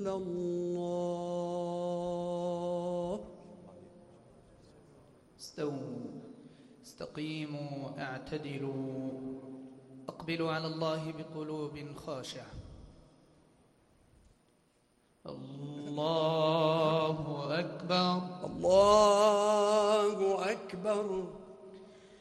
إلا الله. استووا، استقيموا، اعتدلوا، أقبلوا على الله بقلوب خاشعة.